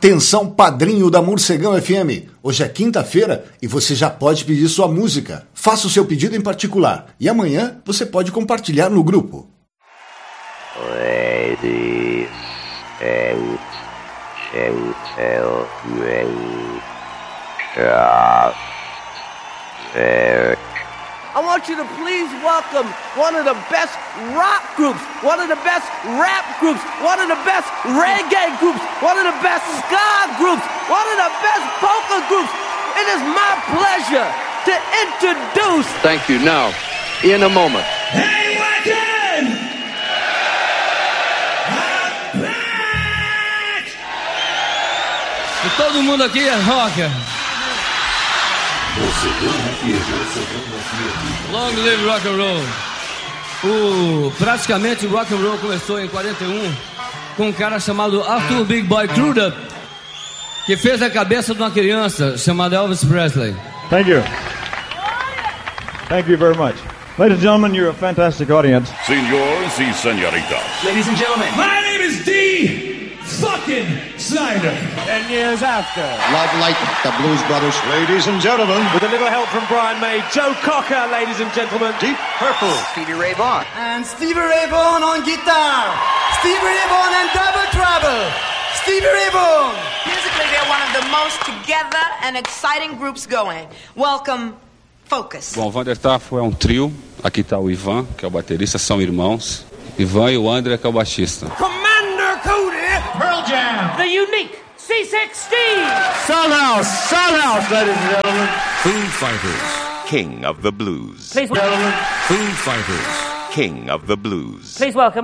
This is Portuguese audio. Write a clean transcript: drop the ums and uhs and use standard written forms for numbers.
Atenção, padrinho da Morcegão FM. Hoje é quinta-feira e você já pode pedir sua música. Faça o seu pedido em particular e amanhã você pode compartilhar no grupo. Ladies and I want you to please welcome one of the best rock groups, one of the best rap groups, one of the best reggae groups, one of the best ska groups, one of the best polka groups. It is my pleasure to introduce... Thank you. Now, in a moment. Hey, Wacken! E todo mundo aqui é rocker. Long live rock and roll. Praticamente o rock and roll começou em 41 com um cara chamado Arthur Big Boy Crudup, que fez a cabeça de uma criança chamada Elvis Presley. Thank you. Thank you very much. Ladies and gentlemen, you're a fantastic audience. Senores y señoritas. Ladies and gentlemen. My name is D. fucking Snyder. 10 years after. Love like the Blues Brothers. Ladies and gentlemen. With a little help from Brian May, Joe Cocker, ladies and gentlemen. Deep Purple. Stevie Ray Vaughan. And Stevie Ray Vaughan on guitar. Stevie Ray Vaughan and double trouble. Stevie Ray Vaughan. Musically, they're one of the most together and exciting groups going. Welcome, Focus. Bom, Vander Tafo é um trio. Aqui está o Ivan, que é o baterista, são irmãos. Ivan e o André, que é o baixista. Commander Cody. Pearl Jam. The unique C16. Sunhouse, ladies and gentlemen. Foo Fighters. King of the Blues. Please welcome. Foo Fighters. King of the Blues. Please welcome.